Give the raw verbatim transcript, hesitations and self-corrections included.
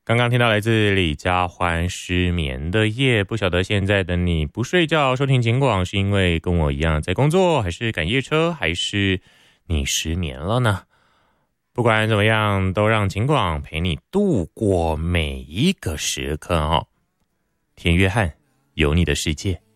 刚刚听到来自李佳欢失眠的夜，不晓得现在的你不睡觉收听警广是因为跟我一样在工作，还是赶夜车，还是你失眠了呢？不管怎么样，都让警广陪你度过每一个时刻哦。田约翰，有你的世界。